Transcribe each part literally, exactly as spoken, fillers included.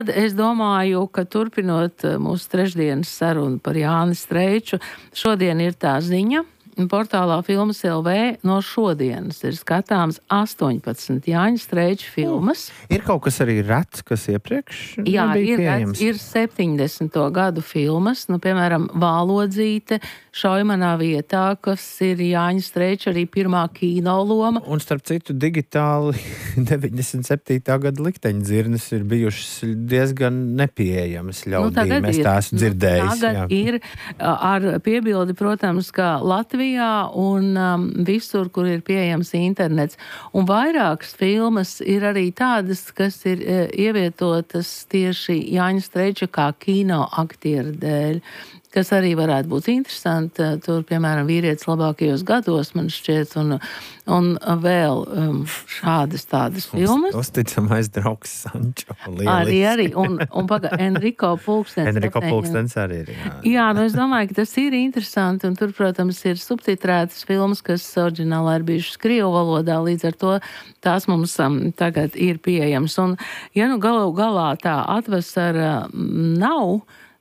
Es domāju, ka turpinot mūsu trešdienas sarunu par Jāni Streiču, šodien ir tā ziņa. Portālā Filmas L V no šodienas ir skatāms astoņpadsmit Jāņa Streiča filmas. Ir kaut kas arī rets, kas iepriekš Jā, nebija ir pieejams? rets, ir septiņdesmito gadu filmas, nu, piemēram, Vālodzīte, Šaujamanā vietā, kas ir Jāņa Streiča arī pirmā kino loma. Un starp citu, digitāli deviņdesmit septītā gada likteņdzirnes ir bijušas diezgan nepieejamas ļaudīm. Nu, es tā esmu dzirdējis. Nu, tagad jā. ir ar piebildi, protams, ka Latvijā un um, visur, kur ir pieejams internets. Un vairākas filmas ir arī tādas, kas ir e, ievietotas tieši Jāņa Streiča kā kino aktieru dēļ, kas arī varētu būt interesanti. Tur, piemēram, Vīrietis labākajos gados, man šķiet, un, un vēl um, šādas tādas filmas. Uzticamais draugs Sančo. Arī, arī. Un, un paga, Enriko Pulkstens. Enriko Pulkstens arī ir. Jā. jā, nu es domāju, ka tas ir interesanti, un tur, protams, ir subtitrētas filmas, kas oriģinālā ir bijušas krievu valodā, līdz ar to tās mums um, tagad ir pieejams. Un, ja nu galu galā tā atvasara nav,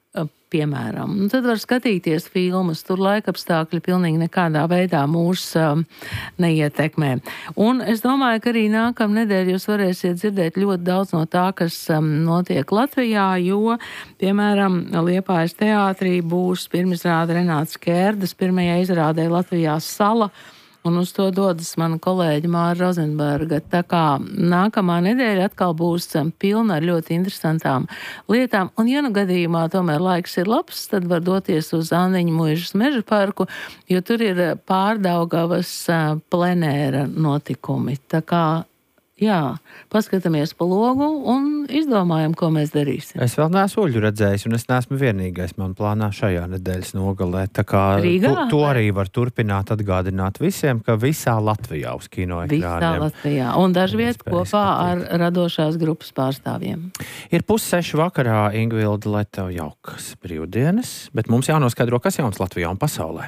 piemēram, un tad var skatīties filmas, tur laikapstākļi pilnīgi nekādā veidā mūs um, neietekmē. Un es domāju, ka arī nākamnedēļ jūs varēsiet dzirdēt ļoti daudz no tā, kas um, notiek Latvijā, jo, piemēram, Liepājas teātrī būs pirmizrāde Renāts Kērdas pirmajā izrādē Latvijā Sala, un uz to dodas mana kolēģi Māra Rozenberga. Tā kā nākamā nedēļa atkal būs pilna ar ļoti interesantām lietām. Un, ja nu gadījumā tomēr laiks ir labs, tad var doties uz Āniņu Muižas meža parku, jo tur ir Pārdaugavas plenēra notikumi. Tā kā, jā, paskatāmies pa logu un izdomājam, ko mēs darīsim. Es vēl neesmu oļu redzējis, un es neesmu vienīgais man plānā šajā nedēļas nogalē. Tā kā Rīgā? to, to arī var turpināt atgādināt visiem, ka visā Latvijā uz kinoekrāniem. Visā Latvijā. Un dažviet kopā ar radošās grupas pārstāvjiem. Ir pusseši vakarā, Ingvilda, lai tev jaukas brīvdienas, bet mums jānoskaidro, kas jauns Latvijā un pasaulē.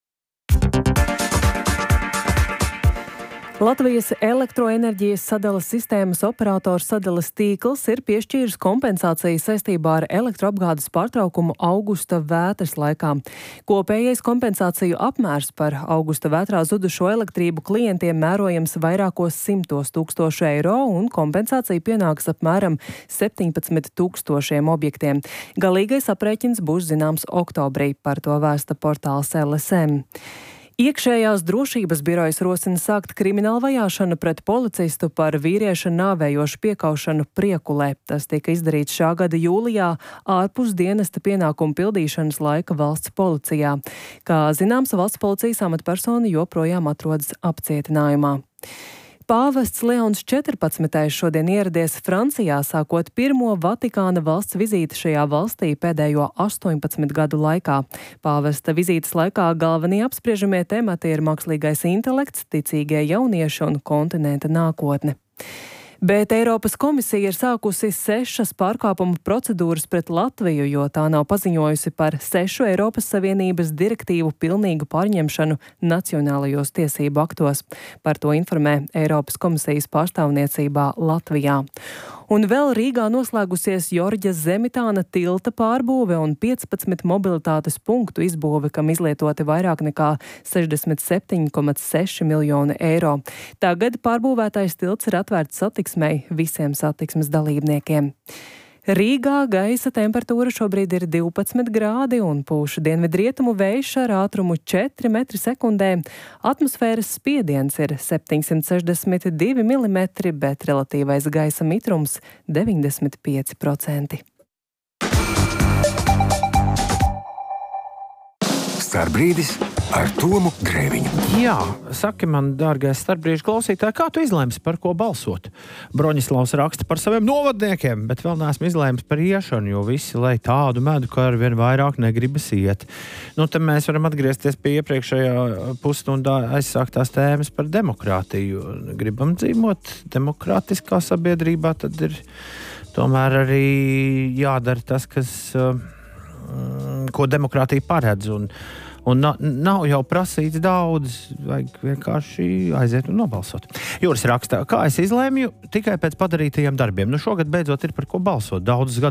Latvijas elektroenerģijas sadalas sistēmas operators Sadalas tīkls ir piešķīris kompensāciju saistībā ar elektroapgādes pārtraukumu augusta vētras laikā. Kopējais kompensāciju apmērs par augusta vētrā zudušo elektrību klientiem mērojams vairākos simtos tūkstošu eiro, un kompensācija pienāks apmēram septiņpadsmit tūkstošiem objektiem. Galīgais aprēķins būs zināms oktobrī, par to vēsta portāls L S M. Iekšējās drošības birojas rosina sākt kriminālu vajāšanu pret policistu par vīrieša nāvējošu piekaušanu Priekulē. Tas tika izdarīts šā gada jūlijā ārpus dienesta pienākumu pildīšanas laika valsts policijā. Kā zināms, valsts policijas amatpersona joprojām atrodas apcietinājumā. Pāvests Leons četrpadsmitais šodien ieradies Francijā, sākot pirmo Vatikāna valsts vizīti šajā valstī pēdējo astoņpadsmit gadu laikā. Pāvesta vizītes laikā galvenie apspriežamie temati ir mākslīgais intelekts, ticīgie jaunieši un kontinenta nākotne. Bet Eiropas komisija ir sākusi sešas pārkāpumu procedūras pret Latviju, jo tā nav paziņojusi par sešu Eiropas Savienības direktīvu pilnīgu pārņemšanu nacionālajos tiesību aktos. Par to informē Eiropas komisijas pārstāvniecībā Latvijā. Un vēl Rīgā noslēgusies Jorģa Zemitāna tilta pārbūve un piecpadsmit mobilitātes punktu izbūve, kam izlietoti vairāk nekā sešdesmit septiņi komats seši miljoni eiro. Tagad pārbūvētais tilts ir atvērts satiksmei visiem satiksmes dalībniekiem. Rīgā gaisa temperatūra šobrīd ir divpadsmit grādi un pūš dienvidrietumu vējš ar ātrumu četri metri sekundē. Atmosfēras spiediens ir septiņsimt sešdesmit divi milimetri, bet relatīvais gaisa mitrums deviņdesmit pieci procenti. Starbrīdis ar Tomu Grēviņu. Jā, saki man, dārgais starpbrīžu klausītāji, kā tu izlēms, par ko balsot? Broņislavs raksta par saviem novadniekiem, bet vēl neesmu izlēms par iešanu, jo visi lai tādu medu, ka ar vien vairāk negribas iet. Nu, te mēs varam atgriezties pie iepriekšējā pusstundā aizsāktās tēmas par demokrātiju. Gribam dzīvot demokrātiskā sabiedrībā, tad ir tomēr arī jādara tas, kas, ko demokrātija paredz, un Un na, nav jau prasīts daudz, vajag vienkārši aiziet un nobalsot. Jūras rakstā, kā es izlēmju, tikai pēc padarītajiem darbiem. Nu, šogad beidzot ir par ko balsot. Daudzus gadus